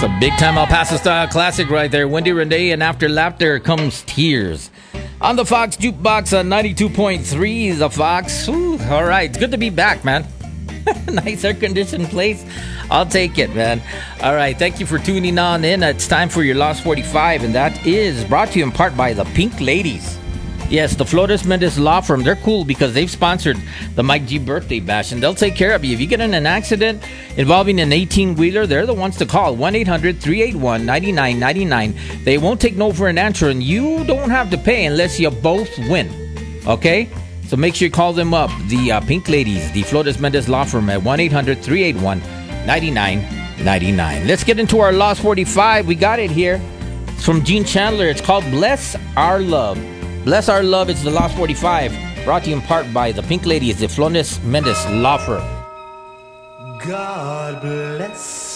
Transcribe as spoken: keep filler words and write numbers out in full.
a big time El Paso style classic right there. Wendy Renee, and after laughter comes tears. On the Fox Jukebox on ninety-two point three, the Fox. Ooh, all right, it's good to be back, man. Nice air-conditioned place. I'll take it, man. All right, thank you for tuning on in. It's time for your Lost forty-five, and that is brought to you in part by the Pink Ladies. Yes, the Flores Mendez Law Firm. They're cool because they've sponsored the Mike G birthday bash, and they'll take care of you. If you get in an accident involving an eighteen-wheeler, they're the ones to call. one eight hundred three eight one nine nine nine nine. They won't take no for an answer, and you don't have to pay unless you both win. Okay? So make sure you call them up. The uh, Pink Ladies, the Flores Mendez Law Firm at one eight hundred three eight one nine nine nine nine. Let's get into our Lost forty-five. We got it here. It's from Gene Chandler. It's called Bless Our Love. Bless Our Love is the Lost forty-five, brought to you in part by the Pink Ladies, the Flores Mendez Law Firm. God bless